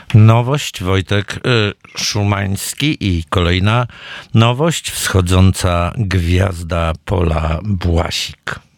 Nowość, Wojtek Szumański i kolejna nowość, wschodząca gwiazda Pola Błasik.